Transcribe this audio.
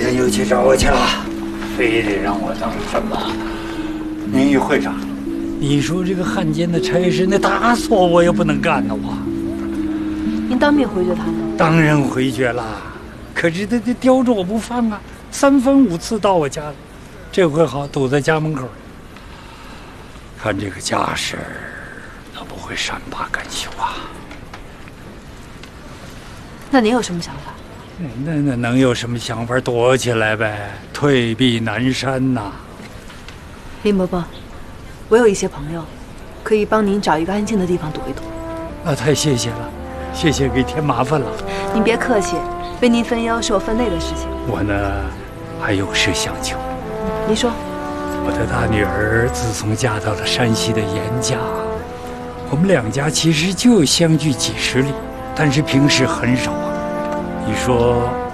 天又去找我去了，非得让我当什么名誉会长。你说这个汉奸的差事，那打死我也不能干呐！我。 您当面回绝他吗？ 当然回绝了，可是他叼着我不放啊，3番5次到我家了，这回好堵在家门口。看这个架势，那不会善罢甘休啊。 那您有什么想法？ 那能有什么想法？躲起来呗，退避南山呐。 林伯伯，我有一些朋友，可以帮您找一个安静的地方躲一躲。 那太谢谢了，谢谢给添麻烦了。 您别客气，为您分忧是我分内的事情。 我呢，还有事相求。 您说。 我的大女儿自从嫁到了山西的严家，我们2家其实就相距几十里，但是平时很少啊。你说